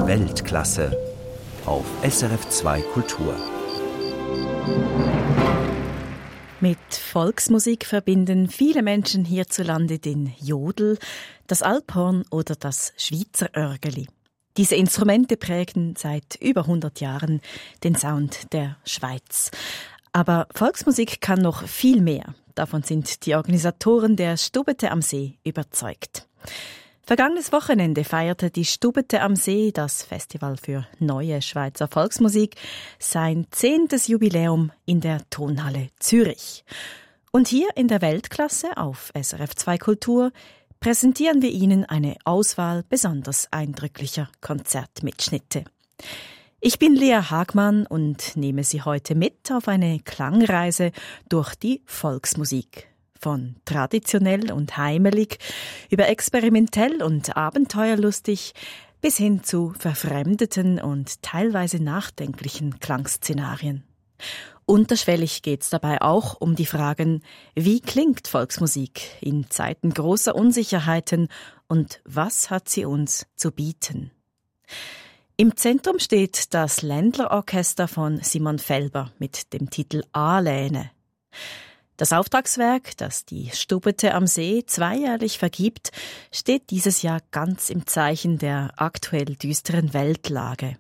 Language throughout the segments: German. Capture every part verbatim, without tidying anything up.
Weltklasse auf S R F zwei Kultur. Mit Volksmusik verbinden viele Menschen hierzulande den Jodel, das Alphorn oder das Schweizer Örgeli. Diese Instrumente prägen seit über hundert Jahren den Sound der Schweiz. Aber Volksmusik kann noch viel mehr. Davon sind die Organisatoren der Stubete am See überzeugt. Vergangenes Wochenende feierte die Stubete am See, das Festival für neue Schweizer Volksmusik, sein zehntes Jubiläum in der Tonhalle Zürich. Und hier in der Weltklasse auf S R F zwei Kultur präsentieren wir Ihnen eine Auswahl besonders eindrücklicher Konzertmitschnitte. Ich bin Lea Hagmann und nehme Sie heute mit auf eine Klangreise durch die Volksmusik. Von traditionell und heimelig über experimentell und abenteuerlustig bis hin zu verfremdeten und teilweise nachdenklichen Klangszenarien. Unterschwellig geht's dabei auch um die Fragen, wie klingt Volksmusik in Zeiten großer Unsicherheiten und was hat sie uns zu bieten? Im Zentrum steht das Ländlerorchester von Simon Felber mit dem Titel A-Läne. Das Auftragswerk, das die Stubete am See zweijährlich vergibt, steht dieses Jahr ganz im Zeichen der aktuell düsteren Weltlage.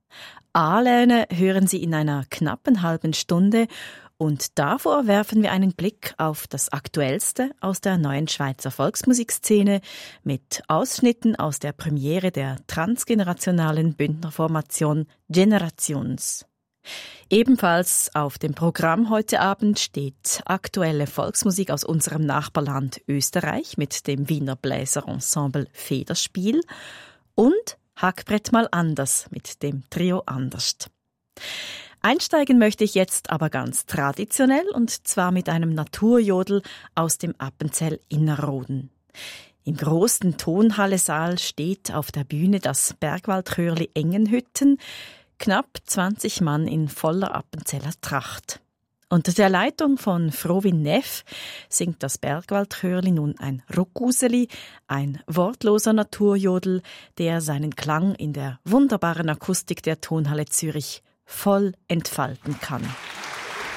A-Läne hören Sie in einer knappen halben Stunde und davor werfen wir einen Blick auf das Aktuellste aus der neuen Schweizer Volksmusikszene mit Ausschnitten aus der Premiere der transgenerationalen Bündnerformation Generations. Ebenfalls auf dem Programm heute Abend steht aktuelle Volksmusik aus unserem Nachbarland Österreich mit dem Wiener Bläserensemble Federspiel und Hackbrett mal anders mit dem Trio Anderst. Einsteigen möchte ich jetzt aber ganz traditionell und zwar mit einem Naturjodel aus dem Appenzell Innerrhoden. Im großen Tonhallesaal steht auf der Bühne das Bergwaldchörli Engenhütten, knapp zwanzig Mann in voller Appenzeller Tracht. Unter der Leitung von Frowin Neff singt das Bergwaldchörli nun ein Ruckguseli, ein wortloser Naturjodel, der seinen Klang in der wunderbaren Akustik der Tonhalle Zürich voll entfalten kann.